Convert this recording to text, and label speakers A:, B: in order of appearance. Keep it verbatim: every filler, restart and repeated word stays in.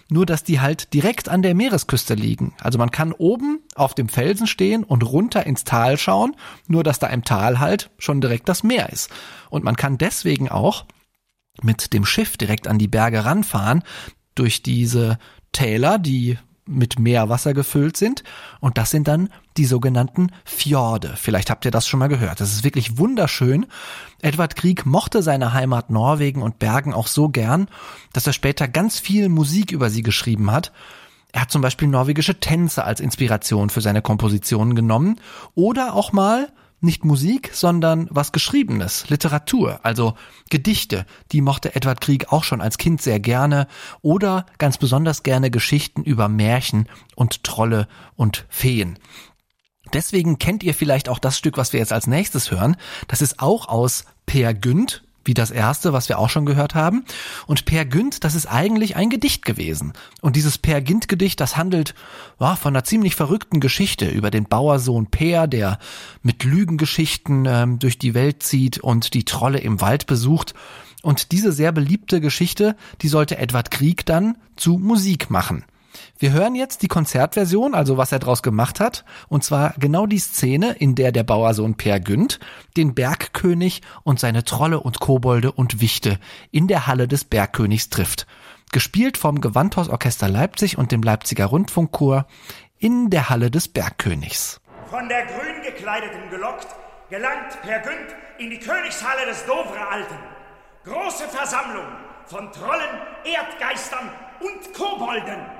A: nur dass die halt direkt an der Meeresküste liegen. Also man kann oben auf dem Felsen stehen und runter ins Tal schauen, nur dass da im Tal halt schon direkt das Meer ist. Und man kann deswegen auch mit dem Schiff direkt an die Berge ranfahren, durch diese Täler, die mit Meerwasser gefüllt sind, und das sind dann die sogenannten Fjorde. Vielleicht habt ihr das schon mal gehört. Das ist wirklich wunderschön. Edvard Grieg mochte seine Heimat Norwegen und Bergen auch so gern, dass er später ganz viel Musik über sie geschrieben hat. Er hat zum Beispiel norwegische Tänze als Inspiration für seine Kompositionen genommen oder auch mal nicht Musik, sondern was Geschriebenes, Literatur, also Gedichte, die mochte Edvard Grieg auch schon als Kind sehr gerne, oder ganz besonders gerne Geschichten über Märchen und Trolle und Feen. Deswegen kennt ihr vielleicht auch das Stück, was wir jetzt als nächstes hören. Das ist auch aus Peer Gynt, wie das erste, was wir auch schon gehört haben. Und Peer Gynt, das ist eigentlich ein Gedicht gewesen. Und dieses Peer Gynt-Gedicht, das handelt ja, von einer ziemlich verrückten Geschichte über den Bauersohn Peer, der mit Lügengeschichten ähm, durch die Welt zieht und die Trolle im Wald besucht. Und diese sehr beliebte Geschichte, die sollte Edvard Grieg dann zu Musik machen. Wir hören jetzt die Konzertversion, also was er draus gemacht hat, und zwar genau die Szene, in der der Bauersohn Peer Gynt den Bergkönig und seine Trolle und Kobolde und Wichte in der Halle des Bergkönigs trifft. Gespielt vom Gewandhausorchester Leipzig und dem Leipziger Rundfunkchor in der Halle des Bergkönigs.
B: Von der grün gekleideten gelockt, gelangt Peer Gynt in die Königshalle des Dovre Alten. Große Versammlung von Trollen, Erdgeistern und Kobolden.